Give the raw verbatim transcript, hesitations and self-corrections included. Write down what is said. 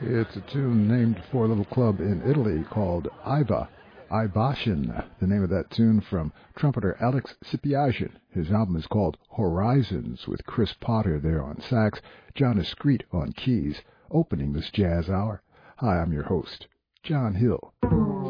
It's a tune named for a little club in Italy called Iva, Ibashin, the name of that tune from trumpeter Alex Sipiagin. His album is called Horizons, with Chris Potter there on sax, John Escrite on keys, opening this jazz hour. Hi, I'm your host, John Hill.